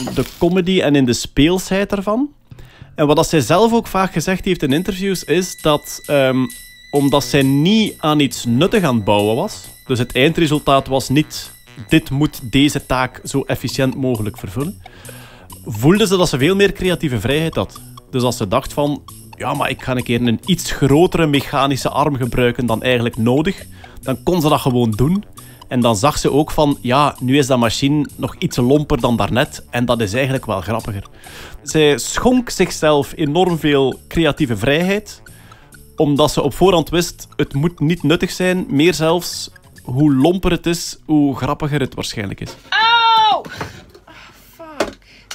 de comedy en in de speelsheid ervan. En wat zij zelf ook vaak gezegd heeft in interviews, is dat omdat zij niet aan iets nuttig aan het bouwen was, dus het eindresultaat was niet dit moet deze taak zo efficiënt mogelijk vervullen, voelde ze dat ze veel meer creatieve vrijheid had. Dus als ze dacht van, ja, maar ik ga een keer een iets grotere mechanische arm gebruiken dan eigenlijk nodig, dan kon ze dat gewoon doen. En dan zag ze ook van, ja, nu is dat machine nog iets lomper dan daarnet en dat is eigenlijk wel grappiger. Zij schonk zichzelf enorm veel creatieve vrijheid, omdat ze op voorhand wist, het moet niet nuttig zijn, meer zelfs, hoe lomper het is, hoe grappiger het waarschijnlijk is. Oh! Fuck.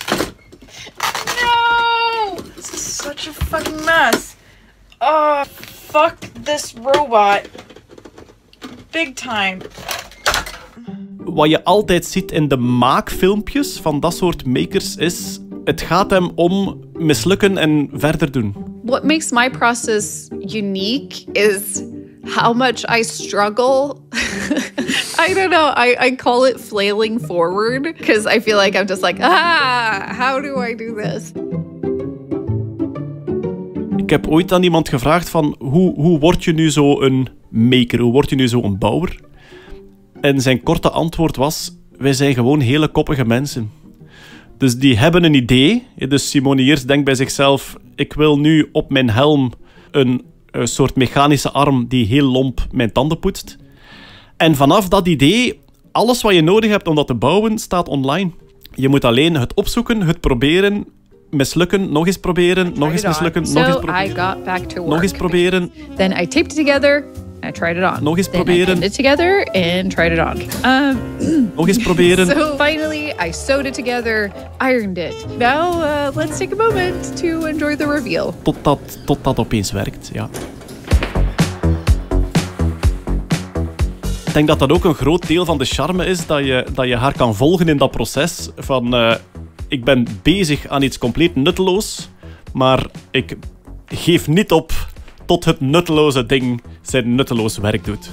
No! This is such a fucking mess. Oh, fuck this robot. Big time. Wat je altijd ziet in de maakfilmpjes van dat soort makers is, het gaat hem om mislukken en verder doen. What makes my process unique is how much I struggle. I don't know. I call it flailing forward because I feel like I'm just like, how do I do this? Ik heb ooit aan iemand gevraagd van hoe word je nu zo een maker? Hoe word je nu zo een bouwer? En zijn korte antwoord was, wij zijn gewoon hele koppige mensen. Dus die hebben een idee. Dus Simoniers denkt bij zichzelf, ik wil nu op mijn helm een soort mechanische arm die heel lomp mijn tanden poetst. En vanaf dat idee, alles wat je nodig hebt om dat te bouwen, staat online. Je moet alleen het opzoeken, het proberen, mislukken, nog eens proberen, nog eens mislukken, nog eens proberen. I got back to work. Nog eens proberen. Then I taped it together. I tried it on. Nog eens then proberen. I pinned it together and tried it on. Nog eens proberen. So finally, I sewed it together, ironed it. Now, let's take a moment to enjoy the reveal. Tot dat opeens werkt, ja. Ik denk dat dat ook een groot deel van de charme is, dat je haar kan volgen in dat proces van ik ben bezig aan iets compleet nutteloos, maar ik geef niet op tot het nutteloze ding zijn nutteloos werk doet.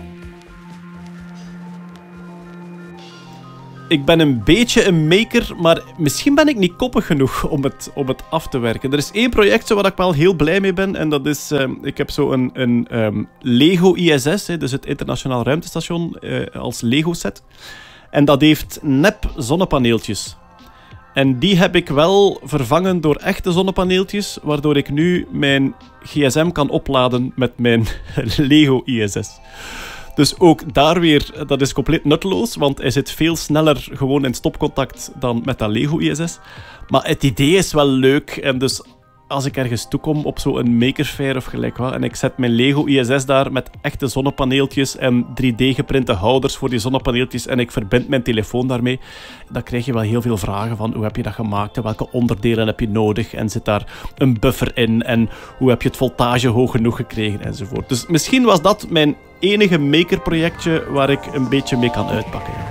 Ik ben een beetje een maker, maar misschien ben ik niet koppig genoeg om het af te werken. Er is één project waar ik wel heel blij mee ben. En dat is, ik heb zo een Lego ISS, dus het Internationaal Ruimtestation, als Lego set. En dat heeft nep zonnepaneeltjes. En die heb ik wel vervangen door echte zonnepaneeltjes, waardoor ik nu mijn gsm kan opladen met mijn Lego ISS. Dus ook daar weer, dat is compleet nutteloos, want hij zit veel sneller gewoon in stopcontact dan met dat Lego ISS. Maar het idee is wel leuk en dus als ik ergens toekom op zo'n Maker Faire of gelijk wat en ik zet mijn Lego ISS daar met echte zonnepaneeltjes en 3D-geprinte houders voor die zonnepaneeltjes en ik verbind mijn telefoon daarmee, dan krijg je wel heel veel vragen van hoe heb je dat gemaakt en welke onderdelen heb je nodig en zit daar een buffer in en hoe heb je het voltage hoog genoeg gekregen enzovoort. Dus misschien was dat mijn enige maker-projectje waar ik een beetje mee kan uitpakken. Ja.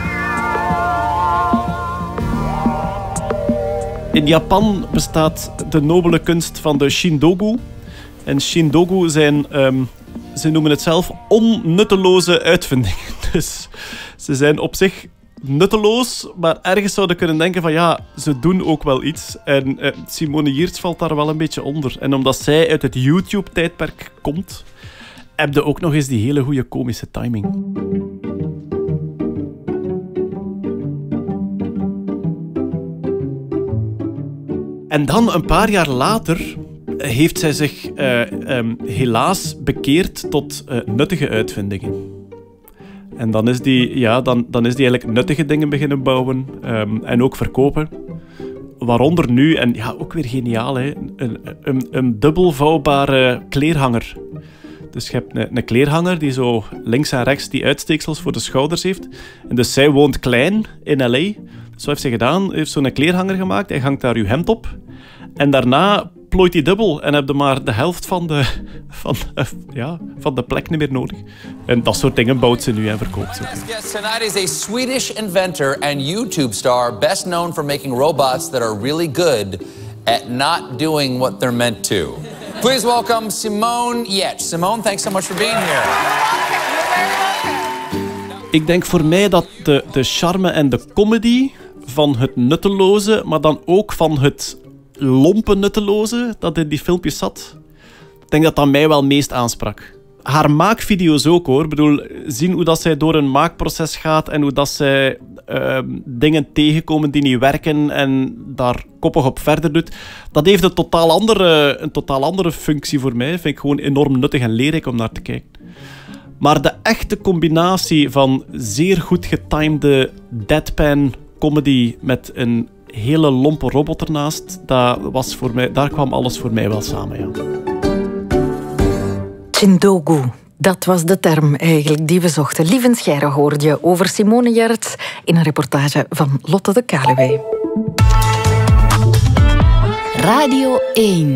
In Japan bestaat de nobele kunst van de Shindogu. En Shindogu zijn, ze noemen het zelf, onnutteloze uitvindingen. Dus ze zijn op zich nutteloos, maar ergens zouden kunnen denken van ja, ze doen ook wel iets. En Simone Giertz valt daar wel een beetje onder. En omdat zij uit het YouTube-tijdperk komt, heb je ook nog eens die hele goede komische timing. En dan, een paar jaar later, heeft zij zich helaas bekeerd tot nuttige uitvindingen. En dan is die eigenlijk nuttige dingen beginnen bouwen en ook verkopen. Waaronder nu, en ja, ook weer geniaal, hè, een dubbelvouwbare kleerhanger. Dus je hebt een kleerhanger die zo links en rechts die uitsteeksels voor de schouders heeft. En dus zij woont klein in L.A., dus wat heeft ze gedaan? Ze heeft zo'n kleerhanger gemaakt. Hij hangt daar uw hemd op. En daarna plooit hij dubbel. En heb je maar de helft van de plek niet meer nodig. En dat soort dingen bouwt ze nu en verkoopt ze. Guest tonight is a Swedish inventor and YouTube star, best known for making robots that are really good at not doing what they're meant to. Please welcome Simone Giertz. Simone, thanks so much for being here. Ik denk voor mij dat de charme en de comedy van het nutteloze, maar dan ook van het lompe nutteloze dat in die filmpjes zat. Ik denk dat dat mij wel meest aansprak. Haar maakvideo's ook, hoor. Ik bedoel, zien hoe dat zij door een maakproces gaat en hoe dat zij dingen tegenkomen die niet werken en daar koppig op verder doet. Dat heeft een totaal andere functie voor mij. Dat vind ik gewoon enorm nuttig en leerrijk om naar te kijken. Maar de echte combinatie van zeer goed getimede deadpan comedy met een hele lompe robot ernaast, dat was voor mij, daar kwam alles voor mij wel samen, ja. Chindogu, dat was de term eigenlijk die we zochten. Lieven Scheire hoorde je over Simone Giertz in een reportage van Lotte de Kaluwe. Radio 1